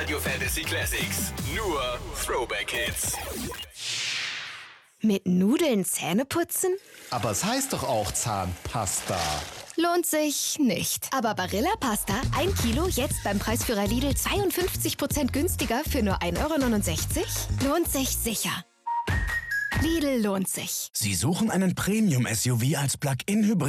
Radio Fantasy Classics. Nur Throwback Hits. Mit Nudeln Zähne putzen? Aber es heißt doch auch Zahnpasta. Lohnt sich nicht. Aber Barilla Pasta, 1 Kilo, jetzt beim Preisführer Lidl 52% günstiger für nur 1,69 €? Lohnt sich sicher. Lidl lohnt sich. Sie suchen einen Premium-SUV als Plug-in-Hybrid?